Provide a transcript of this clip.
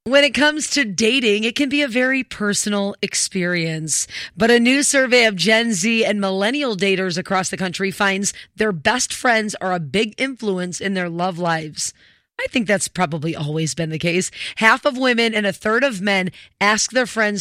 When it comes to dating, it can be a very personal experience. But a new survey of Gen Z and millennial daters across the country finds their best friends are a big influence in their love lives. I think that's probably always been the case. Half of women and a third of men ask their friends